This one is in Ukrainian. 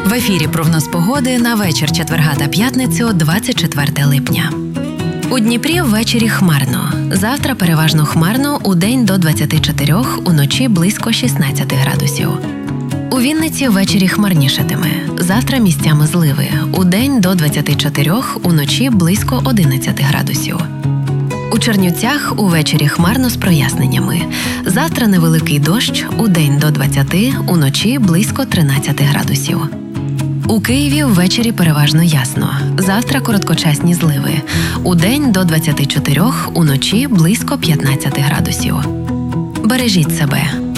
В ефірі прогноз погоди на вечір четверга та п'ятницю, 24 липня. У Дніпрі ввечері хмарно. Завтра переважно хмарно, удень до 24, уночі близько 16 градусів. У Вінниці ввечері хмарнішатиме. Завтра місцями зливи. Удень до 24, уночі близько 11 градусів. У Чернівцях увечері хмарно з проясненнями. Завтра невеликий дощ, удень до 20, уночі близько 13 градусів. У Києві ввечері переважно ясно. Завтра короткочасні зливи. Удень до 24, уночі близько 15 градусів. Бережіть себе.